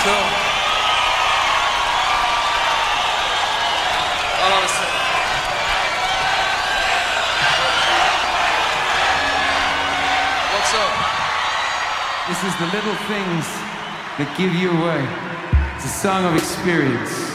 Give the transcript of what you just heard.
Cool. Hold on a second. What's up? This is The Little Things That Give You Away. It's a song of experience.